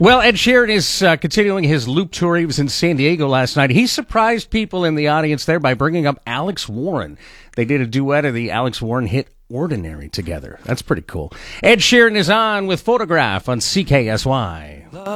Well, Ed Sheeran is continuing his Loop tour. He was in San Diego last night. He surprised people in the audience there by bringing up Alex Warren. They did a duet of the Alex Warren hit Ordinary together. That's pretty cool. Ed Sheeran is on with Photograph on CKSY.